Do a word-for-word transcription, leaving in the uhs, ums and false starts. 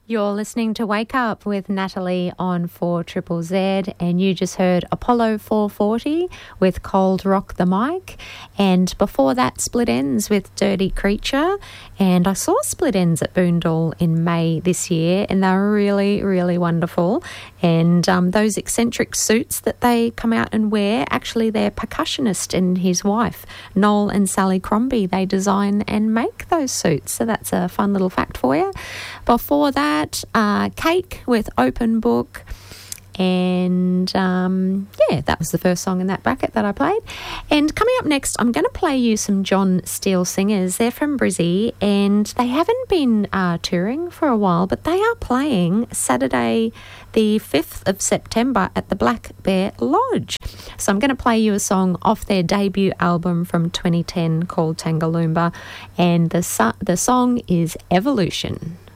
You're listening to Wake Up with Natalie on four Triple Z, and you just heard Apollo four forty with Cold Rock the Mic, and before that Split Ends with Dirty Creature. And I saw Split Ends at Boondall in May this year, and they were really, really wonderful. And um, those eccentric suits that they come out and wear, actually their percussionist and his wife, Noel and Sally Crombie, they design and make those suits. So that's a fun little fact for you. Before that, Uh, Cake with Open Book, and um, yeah, that was the first song in that bracket that I played. And coming up next, I'm going to play you some John Steele singers. They're from Brizzy, and they haven't been uh, touring for a while, but they are playing Saturday the fifth of September at the Black Bear Lodge. So I'm going to play you a song off their debut album from twenty ten called Tangaloomba, and the, su- the song is Evolution.